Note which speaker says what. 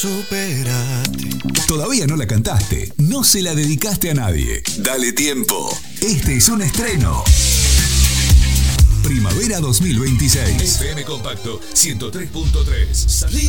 Speaker 1: Superate.
Speaker 2: ¿Todavía no la cantaste? ¿No se la dedicaste a nadie? Dale tiempo. Este es un estreno. Primavera 2026.
Speaker 3: FM Compacto 103.3.